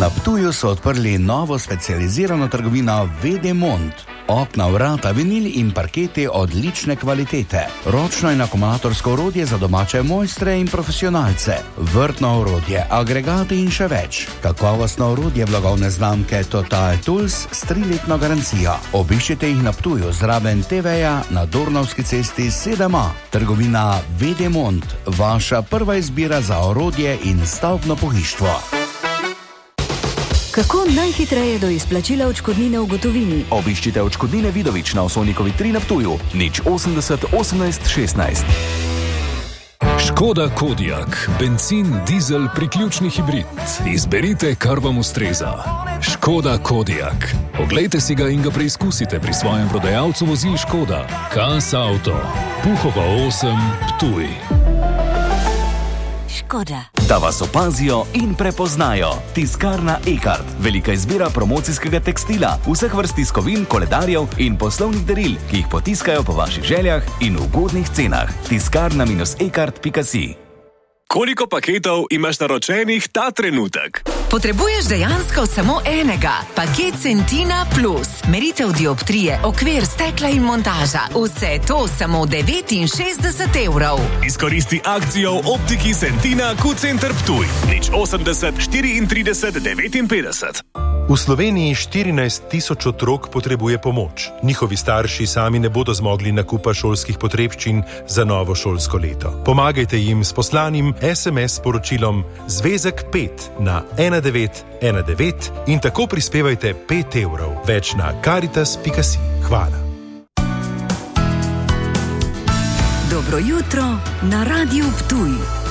Na Ptuju so odprli novo specializirano trgovino Vedemont. Okna, vrata, vinil in parketi odlične kvalitete. Ročno in akumulatorsko orodje za domače mojstre in profesionalce. Vrtno orodje, agregati in še več. Kakovostno orodje blagovne znamke Total Tools s 3-letno garancijo. Obiščite jih na Ptuju zraven TV-ja na Dornavski cesti 7A. Trgovina Vedemont, vaša prva izbira za orodje in stavbno pohištvo. Kako najhitreje do izplačila odškodnine v gotovini? Obiščite Odškodnine Vidovič na Osovnikovi 3 na Ptuju. 080 18 16. Škoda Kodiaq. Bencin, dizel, priključni hibrid. Izberite, kar vam ustreza. Škoda Kodiaq. Oglejte si ga in ga preizkusite pri svojem prodajalcu vozil Škoda. Kas Auto. Puhova 8, Ptuj. Škoda. Da vas opazijo in prepoznajo. Tiskarna Ekart. Velika izbira promocijskega tekstila, vseh vrst tiskovin, koledarjev in poslovnih daril, ki jih potiskajo po vaših željah in ugodnih cenah. Tiskarna-ekart.si. Koliko paketov imaš naročenih ta trenutek? Potrebuješ dejansko samo enega. Paket Centina Plus. Meritev dioptrije, okvir, stekla in montaža. Vse to samo 69 evrov. Izkoristi akcijo v optiki Centina Q-Center Ptuj. 080 34 59. V Sloveniji 14 tisoč otrok potrebuje pomoč. Njihovi starši sami ne bodo zmogli nakupa šolskih potrebščin za novo šolsko leto. Pomagajte jim s poslanim SMS sporočilom Zvezek 5 na 1919 in tako prispevajte 5 evrov. Več na caritas.si. Hvala. Dobro jutro na Radiu Ptuj.